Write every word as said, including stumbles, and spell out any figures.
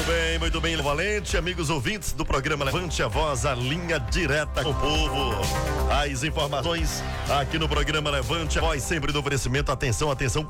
Muito bem, muito bem, Valente, amigos ouvintes do programa Levante a Voz, a linha direta com o povo. As informações aqui no programa Levante a Voz, sempre no oferecimento. Atenção, atenção.